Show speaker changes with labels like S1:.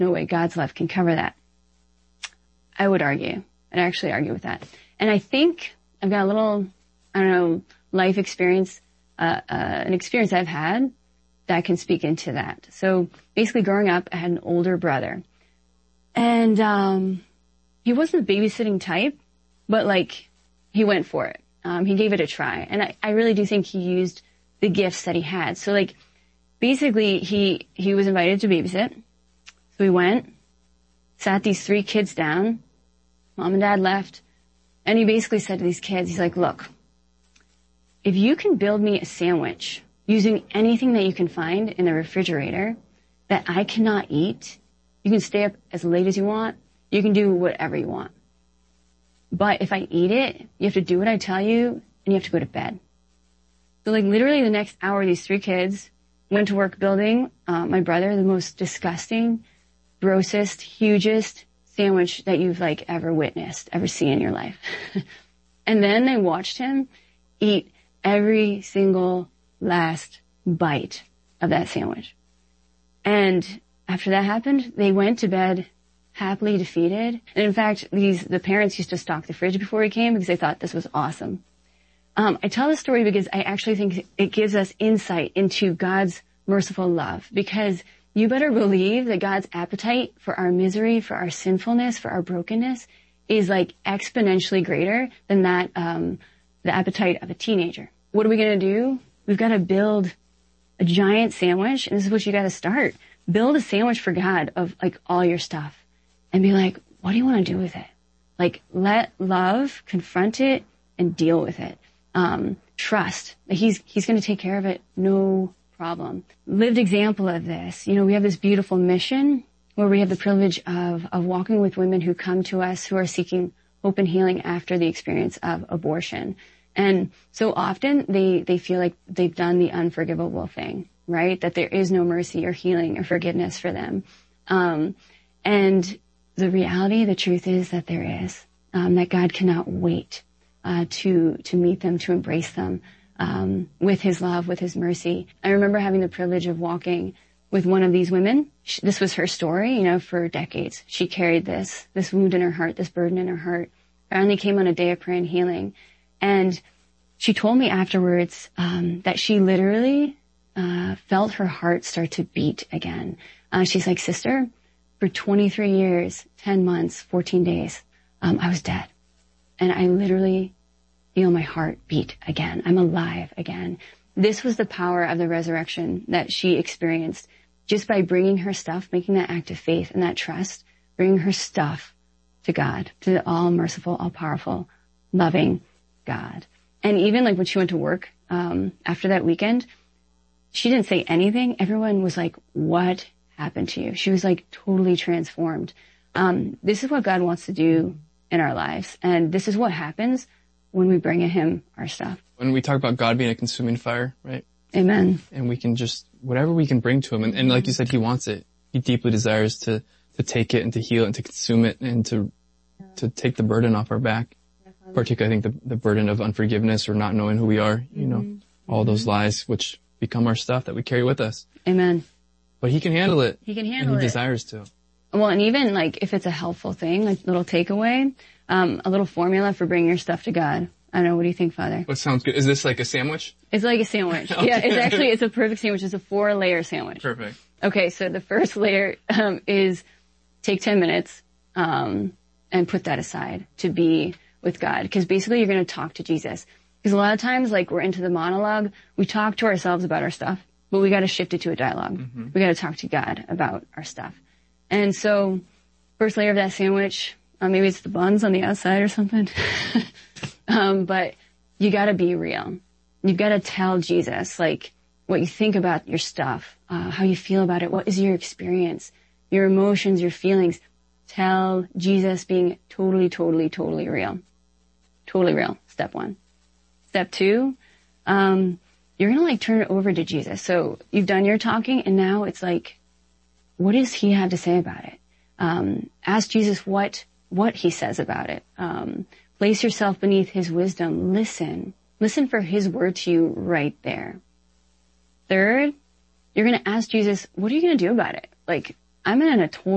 S1: no way God's love can cover that. I would argue. I'd actually argue with that. And I think I've got a little, life experience, an experience I've had that can speak into that. So basically growing up, I had an older brother. And he wasn't the babysitting type, but he went for it. He gave it a try. And I really do think he used the gifts that he had. So basically he was invited to babysit. So we went, sat these 3 kids down. Mom and Dad left. And he basically said to these kids, he's like, look, if you can build me a sandwich using anything that you can find in the refrigerator that I cannot eat, you can stay up as late as you want. You can do whatever you want. But if I eat it, you have to do what I tell you and you have to go to bed. So literally the next hour, these 3 kids went to work building, my brother, the most disgusting, grossest, hugest sandwich that you've ever witnessed, ever seen in your life. And then they watched him eat every single last bite of that sandwich. And after that happened, they went to bed happily defeated. And in fact, the parents used to stock the fridge before he came because they thought this was awesome. I tell this story because I actually think it gives us insight into God's merciful love, because you better believe that God's appetite for our misery, for our sinfulness, for our brokenness is exponentially greater than that, the appetite of a teenager. What are we going to do? We've got to build a giant sandwich, and this is what you got to start. Build a sandwich for God of all your stuff and be like, what do you want to do with it? Let love confront it and deal with it. Trust that he's going to take care of it. No problem. Lived example of this. We have this beautiful mission where we have the privilege of walking with women who come to us who are seeking hope and healing after the experience of abortion. And so often they feel like they've done the unforgivable thing, right? That there is no mercy or healing or forgiveness for them. And the reality, the truth is that there is, that God cannot wait to meet them, to embrace them, with his love, with his mercy. I remember having the privilege of walking with one of these women. This was her story, for decades. She carried this wound in her heart, this burden in her heart. Finally came on a day of prayer and healing. And she told me afterwards, that she literally, felt her heart start to beat again. She's like, sister, for 23 years, 10 months, 14 days, I was dead. And I literally feel my heart beat again. I'm alive again. This was the power of the resurrection that she experienced just by bringing her stuff, making that act of faith and that trust, bringing her stuff to God, to the all-merciful, all-powerful, loving God. And even when she went to work after that weekend, she didn't say anything. Everyone was like, what happened to you? She was totally transformed. This is what God wants to do in our lives. And this is what happens when we bring him our stuff.
S2: When we talk about God being a consuming fire, right?
S1: Amen.
S2: And we can just, whatever we can bring to him. And like you said, he wants it. He deeply desires to take it and to heal it and to consume it and to take the burden off our back. Definitely. Particularly, I think the burden of unforgiveness or not knowing who we are, all those lies which become our stuff that we carry with us.
S1: Amen.
S2: But he can handle it.
S1: He can handle it.
S2: And he desires to.
S1: Well, and even if it's a helpful thing, little takeaway, a little formula for bringing your stuff to God. I don't know. What do you think, Father?
S2: What sounds good? Is this like a sandwich?
S1: It's like a sandwich. Okay. Yeah, it's a perfect sandwich. It's a 4-layer sandwich.
S2: Perfect.
S1: Okay, so the first layer is take 10 minutes and put that aside to be with God. Because basically you're going to talk to Jesus. Because a lot of times, we're into the monologue, we talk to ourselves about our stuff, but we got to shift it to a dialogue. Mm-hmm. We got to talk to God about our stuff. And so first layer of that sandwich, maybe it's the buns on the outside or something. But you got to be real. You've got to tell Jesus, what you think about your stuff, how you feel about it. What is your experience, your emotions, your feelings? Tell Jesus being totally, totally, totally real. Totally real. Step 1. Step 2, you're going to turn it over to Jesus. So you've done your talking and now it's what does he have to say about it? Ask Jesus what he says about it. Place yourself beneath his wisdom. Listen for his word to you right there. Third, you're going to ask Jesus, what are you going to do about it? I'm in a total